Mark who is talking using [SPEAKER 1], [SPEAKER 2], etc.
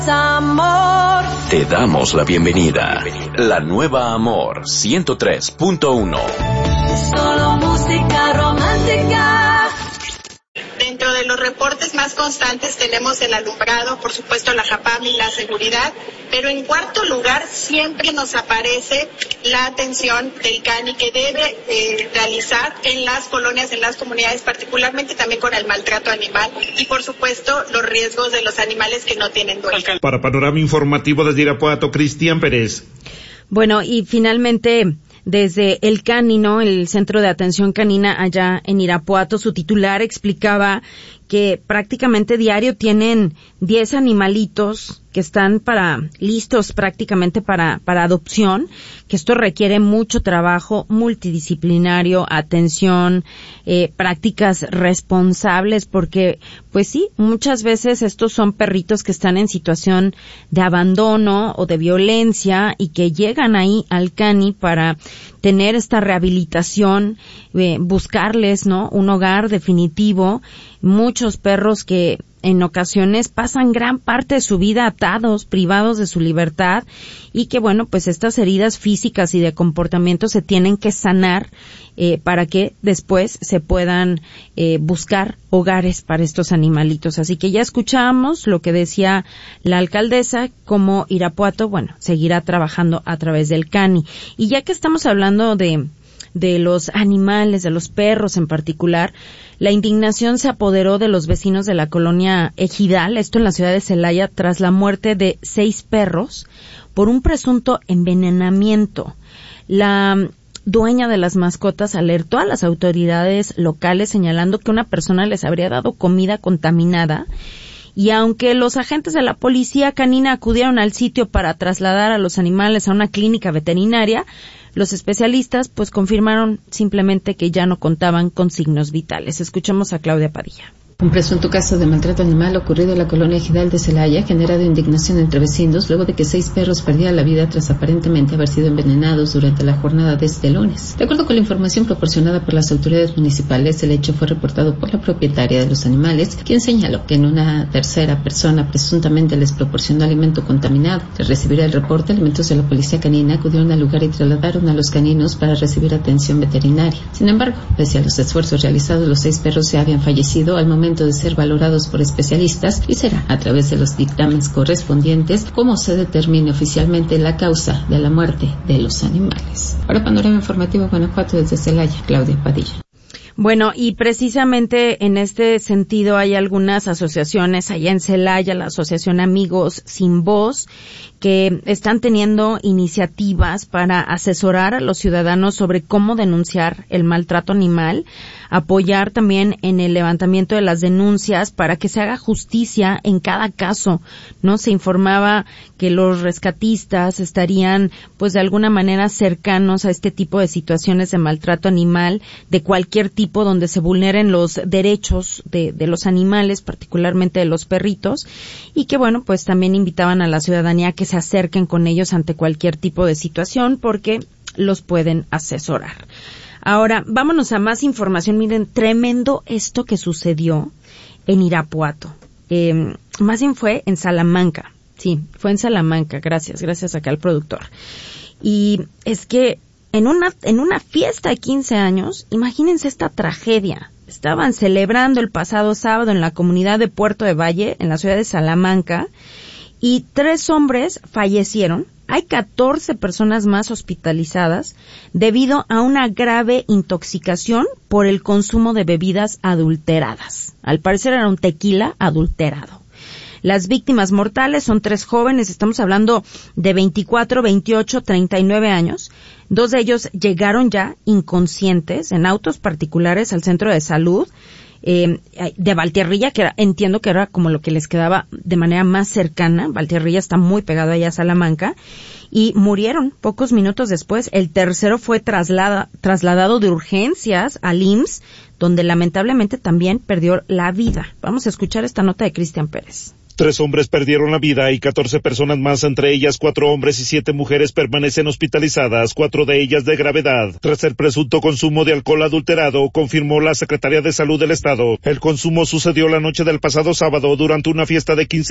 [SPEAKER 1] Amor.
[SPEAKER 2] Te damos la bienvenida. La nueva Amor 103.1.
[SPEAKER 1] Solo música romántica.
[SPEAKER 3] Dentro de los reportes más constantes tenemos el alumbrado, por supuesto la JAPAM y la seguridad, pero en cuarto lugar siempre nos aparece la atención del CANI que debe realizar en las colonias, en las comunidades, particularmente también con el maltrato animal y por supuesto los riesgos de los animales que no tienen dueño.
[SPEAKER 4] Para Panorama Informativo desde Irapuato, Cristian Pérez.
[SPEAKER 5] Bueno, y finalmente, desde el CANI, ¿no? El Centro de Atención Canina allá en Irapuato, su titular explicaba que prácticamente diario tienen 10 animalitos que están listos prácticamente para adopción, que esto requiere mucho trabajo multidisciplinario, atención, prácticas responsables, porque pues sí, muchas veces estos son perritos que están en situación de abandono o de violencia y que llegan ahí al CANI para tener esta rehabilitación, buscarles, ¿no? Un hogar definitivo. Muchos perros que en ocasiones pasan gran parte de su vida atados, privados de su libertad y que bueno, pues estas heridas físicas y de comportamiento se tienen que sanar para que después se puedan buscar hogares para estos animalitos. Así que ya escuchamos lo que decía la alcaldesa, cómo Irapuato, bueno, seguirá trabajando a través del CANI. Y ya que estamos hablando de los animales, de los perros en particular, la indignación se apoderó de los vecinos de la colonia Ejidal, esto en la ciudad de Celaya, tras la muerte de 6 perros por un presunto envenenamiento. La dueña de las mascotas alertó a las autoridades locales señalando que una persona les habría dado comida contaminada. Y aunque los agentes de la policía canina acudieron al sitio para trasladar a los animales a una clínica veterinaria, los especialistas pues confirmaron simplemente que ya no contaban con signos vitales. Escuchemos a Claudia Padilla.
[SPEAKER 6] Un presunto caso de maltrato animal ocurrido en la colonia Ejidal de Celaya ha generado indignación entre vecinos luego de que 6 perros perdieran la vida tras aparentemente haber sido envenenados durante la jornada de este lunes. De acuerdo con la información proporcionada por las autoridades municipales, el hecho fue reportado por la propietaria de los animales, quien señaló que en una tercera persona presuntamente les proporcionó alimento contaminado. Tras recibir el reporte, elementos de la policía canina acudieron al lugar y trasladaron a los caninos para recibir atención veterinaria. Sin embargo, pese a los esfuerzos realizados, los 6 perros ya habían fallecido al momento de ser valorados por especialistas y será a través de los dictámenes correspondientes como se determine oficialmente la causa de la muerte de los animales. Para Panorama Informativo Guanajuato desde Celaya, Claudia Padilla.
[SPEAKER 5] Bueno, y precisamente en este sentido hay algunas asociaciones allá en Celaya, la Asociación Amigos Sin Voz, que están teniendo iniciativas para asesorar a los ciudadanos sobre cómo denunciar el maltrato animal, apoyar también en el levantamiento de las denuncias para que se haga justicia en cada caso, ¿no? Se informaba que los rescatistas estarían, pues de alguna manera cercanos a este tipo de situaciones de maltrato animal, de cualquier tipo donde se vulneren los derechos de los animales, particularmente de los perritos, y que bueno, pues también invitaban a la ciudadanía a que se acerquen con ellos ante cualquier tipo de situación porque los pueden asesorar. Ahora, vámonos a más información. Miren, tremendo esto que sucedió en Irapuato. Más bien fue en Salamanca. Sí, fue en Salamanca. Gracias acá al productor. Y es que en una fiesta de 15 años, imagínense esta tragedia. Estaban celebrando el pasado sábado en la comunidad de Puerto de Valle, en la ciudad de Salamanca, y 3 hombres fallecieron. Hay 14 personas más hospitalizadas debido a una grave intoxicación por el consumo de bebidas adulteradas. Al parecer era un tequila adulterado. Las víctimas mortales son 3 jóvenes, estamos hablando de 24, 28, 39 años. 2 de ellos llegaron ya inconscientes en autos particulares al centro de salud de Valtierrilla, que entiendo que era como lo que les quedaba de manera más cercana. Valtierrilla está muy pegado allá a Salamanca, y murieron pocos minutos después. El tercero fue trasladado de urgencias al IMSS, donde lamentablemente también perdió la vida. Vamos a escuchar esta nota de Cristian Pérez.
[SPEAKER 4] 3 hombres perdieron la vida y 14 personas más, entre ellas 4 hombres y 7 mujeres, permanecen hospitalizadas, 4 de ellas de gravedad, tras el presunto consumo de alcohol adulterado, confirmó la Secretaría de Salud del Estado. El consumo sucedió la noche del pasado sábado durante una fiesta de 15